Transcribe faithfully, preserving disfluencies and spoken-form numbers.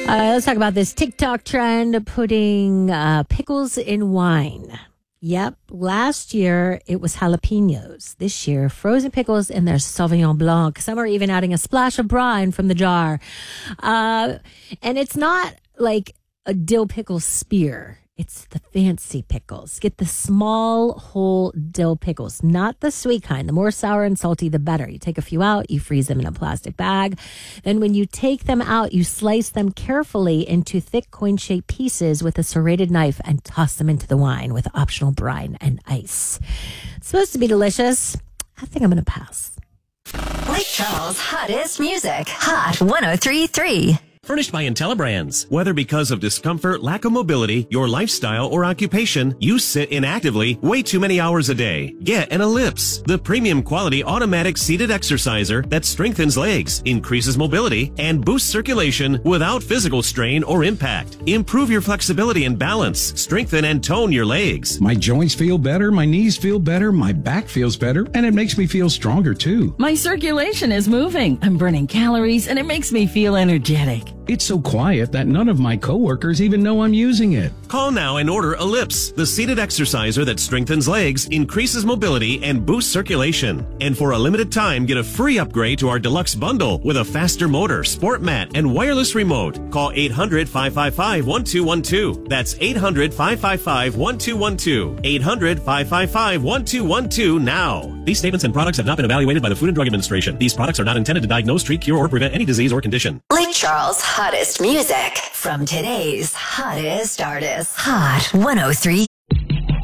Uh, let's talk about this TikTok trend putting uh, pickles in wine. Yep. Last year, it was jalapenos. This year, frozen pickles in their Sauvignon Blanc. Some are even adding a splash of brine from the jar. Uh, and it's not like a dill pickle spear. It's the fancy pickles. Get the small, whole dill pickles, not the sweet kind. The more sour and salty, the better. You take a few out, you freeze them in a plastic bag. Then when you take them out, you slice them carefully into thick coin-shaped pieces with a serrated knife and toss them into the wine with optional brine and ice. It's supposed to be delicious. I think I'm going to pass. Lake Charles' hottest music. Hot one oh three point three. Furnished by IntelliBrands. Whether because of discomfort, lack of mobility, your lifestyle, or occupation, you sit inactively way too many hours a day. Get an Ellipse, the premium quality automatic seated exerciser that strengthens legs, increases mobility, and boosts circulation without physical strain or impact. Improve your flexibility and balance. Strengthen and tone your legs. My joints feel better, my knees feel better, my back feels better, and it makes me feel stronger too. My circulation is moving. I'm burning calories, and it makes me feel energetic. It's so quiet that none of my coworkers even know I'm using it. Call now and order Ellipse, the seated exerciser that strengthens legs, increases mobility, and boosts circulation. And for a limited time, get a free upgrade to our deluxe bundle with a faster motor, sport mat, and wireless remote. Call eight hundred, five five five, one two one two. That's eight hundred, five five five, one two one two. eight hundred, five five five, one two one two now. These statements and products have not been evaluated by the Food and Drug Administration. These products are not intended to diagnose, treat, cure, or prevent any disease or condition. Lake Charles' hottest music from today's hottest artists. Hot one oh three.